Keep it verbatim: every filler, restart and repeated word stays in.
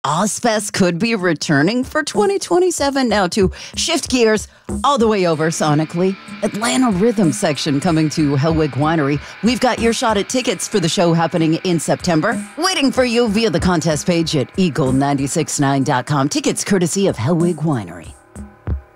Ozfest could be returning for twenty twenty-seven. Now, to shift gears all the way over sonically, Atlanta Rhythm Section coming to Hellwig Winery. We've got your shot at tickets for the show happening in September, waiting for you via the contest page at eagle nine six nine dot com. Tickets courtesy of Hellwig Winery.